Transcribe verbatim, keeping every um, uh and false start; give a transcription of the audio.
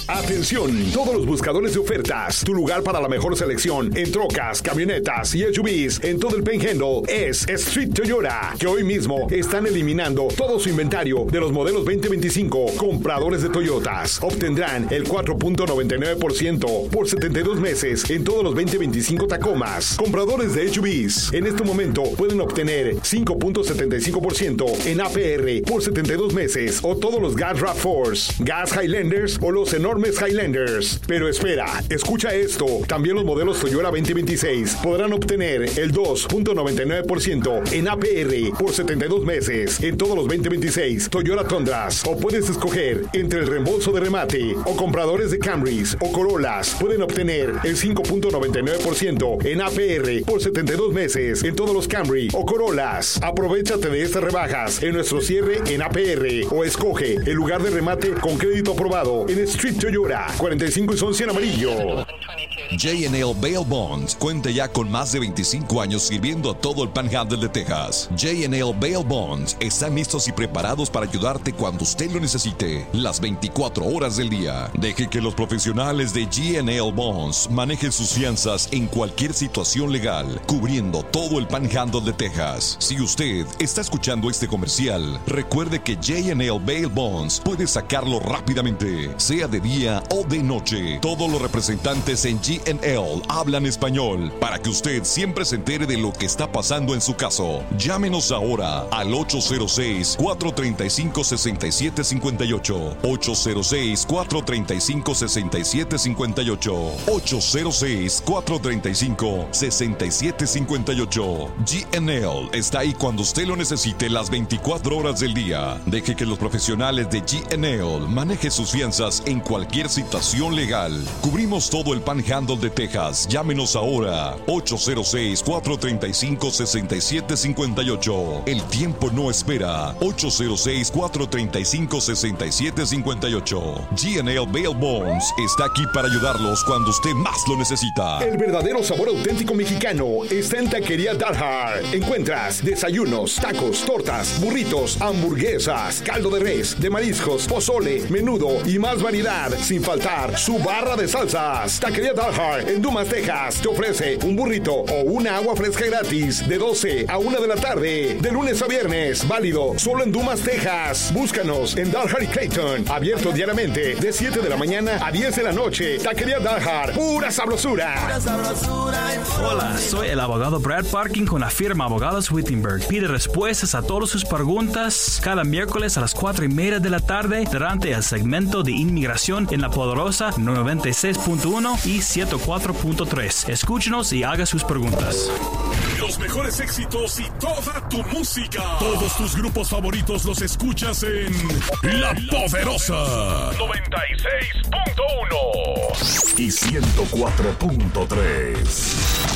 Atención, todos los buscadores de ofertas. Tu lugar para la mejor selección en trocas, camionetas y S U Vs en todo el Panhandle es Street Toyota, que hoy mismo están eliminando todo su inventario de los modelos veinte veinticinco. Compradores de Toyotas obtendrán el cuatro punto noventa y nueve por ciento por setenta y dos meses en todos los veinte veinticinco Tacomas. Compradores de S U Vs en este momento pueden obtener cinco punto setenta y cinco por ciento en A P R por setenta y dos meses o todos los Gas RAV cuatro, Gas Highlanders o los enormes Highlanders. Pero espera, escucha esto. También los modelos Toyota veinte veintiséis podrán obtener el dos punto noventa y nueve por ciento en A P R por setenta y dos meses en todos los veinte veintiséis Toyota Tundras. O puedes escoger entre el reembolso de remate o compradores de Camrys o Corollas pueden obtener el cinco punto noventa y nueve por ciento en A P R por setenta y dos meses en todos los Camry o Corollas. Aprovechate de estas rebajas en nuestro cierre en A P R o escoge el lugar de remate con crédito aprobado en Street Toyota cuarenta y cinco y son cien amarillo. J and L Bail Bonds cuenta ya con más de veinticinco años sirviendo a todo el Panhandle de Texas. J and L Bail Bonds están listos y preparados para ayudarte cuando usted lo necesite, las veinticuatro horas del día. Deje que los profesionales de J and L Bonds manejen sus fianzas en cualquier situación legal, cubriendo todo el Panhandle de Texas. Si usted está escuchando este comercial, recuerde que J and L Bail Bonds puede sacarlo rápidamente, sea de día o de noche. Todos los representantes en J and L hablan español para que usted siempre se entere de lo que está pasando en su caso. Llámenos ahora al ocho cero seis, cuatro tres cinco, seis siete cinco ocho, ocho cero seis, cuatro tres cinco, seis siete cinco ocho, ocho cero seis, cuatro tres cinco, seis siete cinco ocho. J and L está ahí cuando usted lo necesite las veinticuatro horas del día. Deje que los profesionales de J and L manejen sus fianzas en cualquier situación legal. Cubrimos todo el Panhandle de Texas. Llámenos ahora ocho cero seis, cuatro tres cinco, seis siete cinco ocho. El tiempo no espera. ocho cero seis, cuatro tres cinco, seis siete cinco ocho. J and L Bail Bonds está aquí para ayudarlos cuando usted más lo necesita. El verdadero sabor auténtico mexicano está en Taquería Dalhart. Encuentras desayunos, tacos, tortas, burritos, hamburguesas, caldo de res, de mariscos, pozole, menudo y más variedad, sin faltar su barra de salsas. Taquería Dalhart en Dumas, Texas, te ofrece un burrito o una agua fresca gratis de doce a una de la tarde, de lunes a viernes, válido solo en Dumas, Texas. Búscanos en Dalhart y Clayton, abierto diariamente de siete de la mañana a diez de la noche. Taquería Dalhart, pura sabrosura. Pura sabrosura. Hola, soy el abogado Brad Parkin con la firma Abogados Wittenberg. Pide respuestas a todas sus preguntas cada miércoles a las cuatro y media de la tarde durante el segmento de inmigración en la poderosa noventa y seis punto uno y ciento cuatro punto tres. Escúchenos y haga sus preguntas. Los mejores éxitos y toda tu música. Todos tus grupos favoritos los escuchas en La Poderosa noventa y seis punto uno y ciento cuatro punto tres.